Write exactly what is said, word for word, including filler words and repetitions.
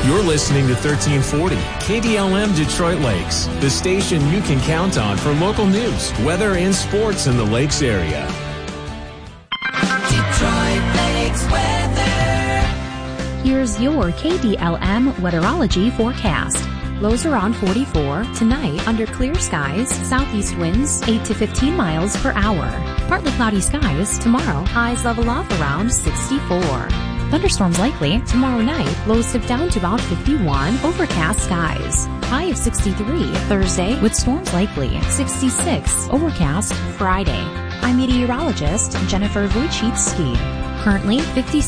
You're listening to thirteen forty K D L M Detroit Lakes, the station you can count on for local news, weather, and sports in the Lakes area. Detroit Lakes weather. Here's your K D L M weatherology forecast. Lows around forty-four. Tonight, under clear skies, southeast winds eight to fifteen miles per hour. Partly cloudy skies. Tomorrow, highs level off around sixty-four. Thunderstorms likely. Tomorrow night, lows dip down to about fifty-one. Overcast skies. High of sixty-three. Thursday, with storms likely. sixty-six. Overcast. Friday. I'm meteorologist Jennifer Wojcicki. Currently, fifty